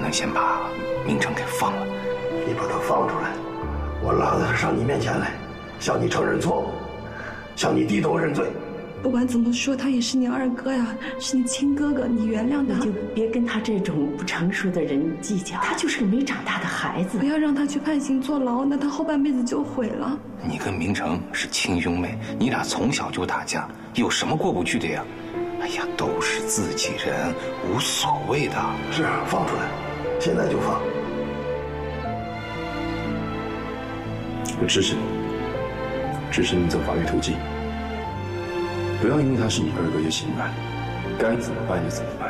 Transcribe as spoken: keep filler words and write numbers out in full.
能先把明成给放了。 你把他放出来，我拉着他上你面前来，向你承认错误，向你低头认罪。 不管怎么说，他也是你二哥呀，是你亲哥哥，你原谅他。 你就别跟他这种不成熟的人计较，他就是个没长大的孩子。 不要让他去判刑坐牢，那他后半辈子就毁了。 你跟明成是亲兄妹，你俩从小就打架，有什么过不去的呀？哎呀，都是自己人，无所谓的。 是，放出来，现在就放。 我支持你，支持你走法律途径。不要因为他是你二哥就心软，该怎么办就怎么办。